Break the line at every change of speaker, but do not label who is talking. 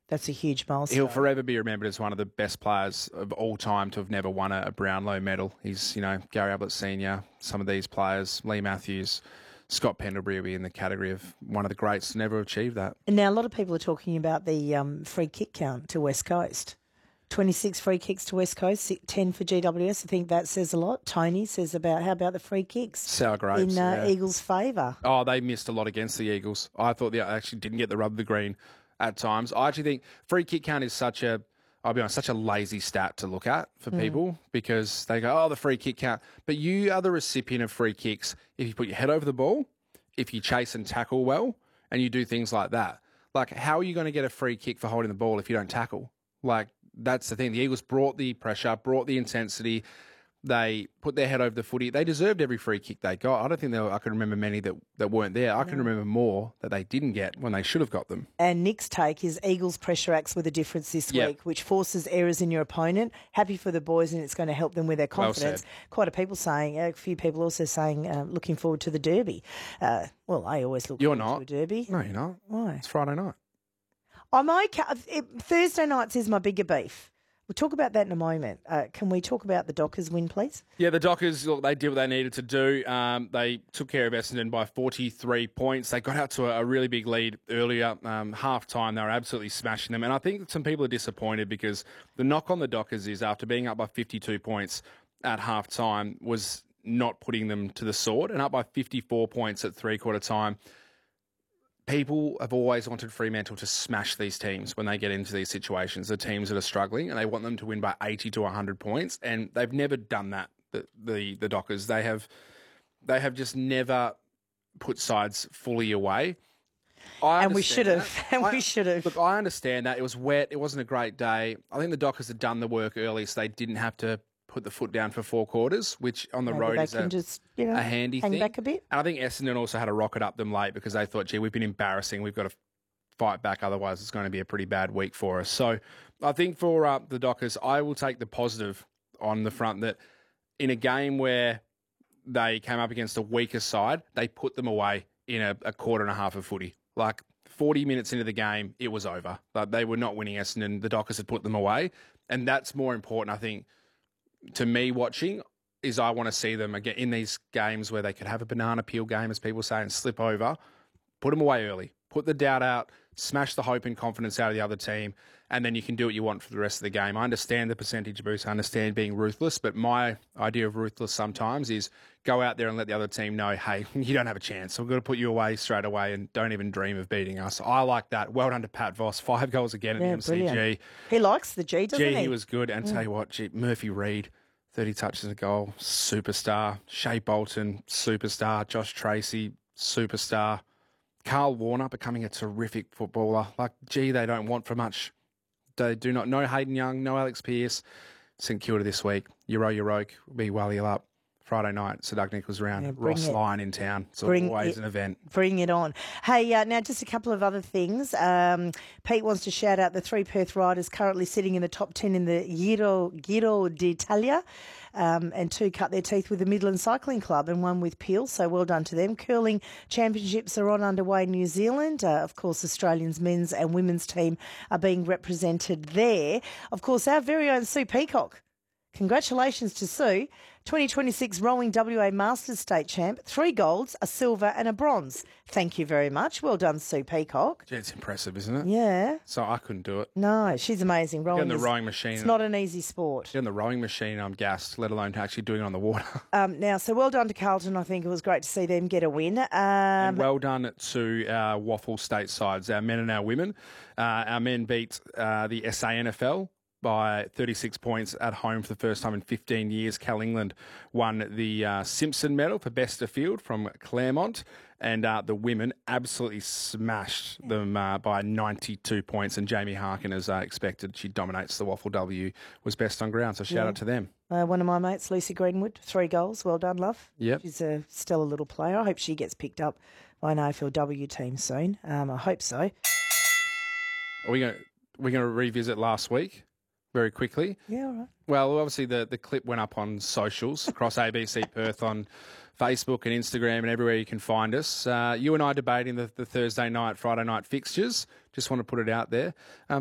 That's a huge milestone.
He'll forever be remembered as one of the best players of all time to have never won a Brownlow medal. He's, Gary Ablett Sr., some of these players, Lee Matthews, Scott Pendlebury will be in the category of one of the greats to never achieve that.
And now a lot of people are talking about the free kick count to West Coast. 26 free kicks to West Coast, 10 for GWS. I think that says a lot. Tony says how about the free kicks?
Sour grapes.
In Eagles' favour.
Oh, they missed a lot against the Eagles. I thought they actually didn't get the rub of the green at times. I actually think free kick count is such a lazy stat to look at for people because they go, the free kick count. But you are the recipient of free kicks if you put your head over the ball, if you chase and tackle well, and you do things like that. Like, how are you going to get a free kick for holding the ball if you don't tackle? Like, that's the thing. The Eagles brought the pressure, brought the intensity. They put their head over the footy. They deserved every free kick they got. I don't think I can remember many that weren't there. I can remember more that they didn't get when they should have got them.
And Nick's take is Eagles pressure acts with a difference this week, which forces errors in your opponent. Happy for the boys, and it's going to help them with their confidence. Quite a few people also saying, looking forward to the derby. I always look forward to a derby.
No, you're not.
Why?
It's Friday night.
I'm okay. Thursday nights is my bigger beef. We'll talk about that in a moment. Can we talk about the Dockers win, please?
Yeah, the Dockers, look, they did what they needed to do. They took care of Essendon by 43 points. They got out to a really big lead earlier. Half-time, they were absolutely smashing them. And I think some people are disappointed because the knock on the Dockers is after being up by 52 points at half-time was not putting them to the sword, and up by 54 points at three-quarter time. People have always wanted Fremantle to smash these teams when they get into these situations, the teams that are struggling, and they want them to win by 80 to 100 points, and they've never done that, the Dockers. They have just never put sides fully away.
We should have.
Look, I understand that. It was wet. It wasn't a great day. I think the Dockers had done the work early, so they didn't have to put the foot down for 4 quarters, which on the road is a handy thing.
Hang back a bit.
And I think Essendon also had a rocket up them late because they thought, gee, we've been embarrassing. We've got to fight back. Otherwise, it's going to be a pretty bad week for us. So I think for the Dockers, I will take the positive on the front that in a game where they came up against a weaker side, they put them away in a quarter and a half of footy. Like 40 minutes into the game, it was over. Like, they were not winning Essendon. The Dockers had put them away. And that's more important, I think, to me watching, is I want to see them again in these games where they could have a banana peel game, as people say, and slip over. Put them away early. Put the doubt out. Smash the hope and confidence out of the other team, and then you can do what you want for the rest of the game. I understand the percentage boost. I understand being ruthless, but my idea of ruthless sometimes is go out there and let the other team know, hey, you don't have a chance. We've got to put you away straight away and don't even dream of beating us. I like that. Well done to Pat Voss. 5 goals again at the MCG.
Brilliant. He likes the G, doesn't he?
He was good. And tell you what, Murphy Reid, 30 touches and a goal, superstar. Shea Bolton, superstar. Josh Tracy, superstar. Carl Warner becoming a terrific footballer. Like, they don't want for much. They do not. No Hayden Young, no Alex Pearce. St Kilda this week. Euroke will be Wally up. Friday night, Sir Doug Nicholls around. Ross Lyon in town. It's always an event.
Bring it on. Hey, now just a couple of other things. Pete wants to shout out the 3 Perth riders currently sitting in the top 10 in the Giro d'Italia, and 2 cut their teeth with the Midland Cycling Club and 1 with Peel, so well done to them. Curling championships are underway in New Zealand. Of course, Australians' men's and women's team are being represented there. Of course, our very own Sue Peacock. Congratulations to Sue. 2026 Rowing WA Masters State Champ, 3 golds, a silver and a bronze. Thank you very much. Well done, Sue Peacock.
Yeah, it's impressive, isn't it?
Yeah.
So I couldn't do it.
No, she's amazing.
Get in the rowing machine.
It's not an easy sport.
Get in the rowing machine, I'm gassed, let alone actually doing it on the water.
Now, so well done to Carlton. I think it was great to see them get a win.
And well done to our Waffle state sides, our men and our women. Our men beat the SANFL by 36 points at home for the first time in 15 years. Cal England won the Simpson medal for best of field from Claremont, and the women absolutely smashed them by 92 points, and Jamie Harkin, as expected, she dominates the Waffle W, was best on ground, so shout out to them.
One of my mates, Lucy Greenwood, 3 goals. Well done, love.
Yep.
She's a stellar little player. I hope she gets picked up by an AFLW team soon. I hope so.
Are we going to revisit last week? Very quickly.
Yeah, all right.
Well, obviously the clip went up on socials across ABC Perth on Facebook and Instagram and everywhere you can find us. You and I debating the Thursday night, Friday night fixtures. Just want to put it out there.